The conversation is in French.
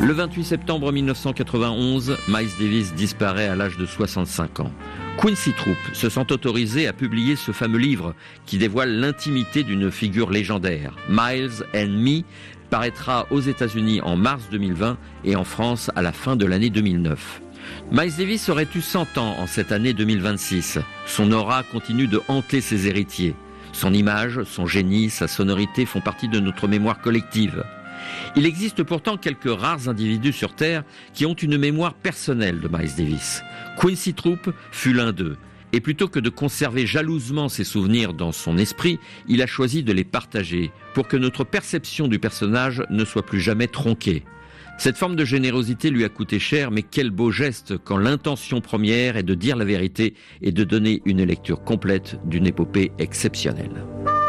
Le 28 septembre 1991, Miles Davis disparaît à l'âge de 65 ans. Quincy Troupe se sent autorisé à publier ce fameux livre qui dévoile l'intimité d'une figure légendaire. Miles and Me paraîtra aux États-Unis en mars 2020 et en France à la fin de l'année 2009. Miles Davis aurait eu 100 ans en cette année 2026. Son aura continue de hanter ses héritiers. Son image, son génie, sa sonorité font partie de notre mémoire collective. Il existe pourtant quelques rares individus sur Terre qui ont une mémoire personnelle de Miles Davis. Quincy Troupe fut l'un d'eux. Et plutôt que de conserver jalousement ses souvenirs dans son esprit, il a choisi de les partager pour que notre perception du personnage ne soit plus jamais tronquée. Cette forme de générosité lui a coûté cher, mais quel beau geste quand l'intention première est de dire la vérité et de donner une lecture complète d'une épopée exceptionnelle.